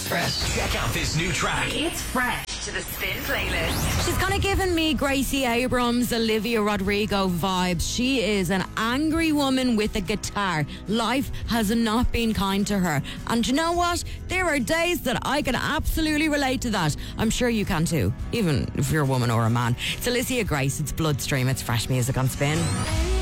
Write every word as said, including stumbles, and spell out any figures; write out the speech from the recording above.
Fresh. Check out this new track. It's Fresh to the Spin playlist. She's kind of giving me Gracie Abrams, Olivia Rodrigo vibes. She is an angry woman with a guitar. Life has not been kind to her. And you know what? There are days that I can absolutely relate to that. I'm sure you can too, even if you're a woman or a man. It's Alicia Grace. It's Bloodstream. It's Fresh music on Spin.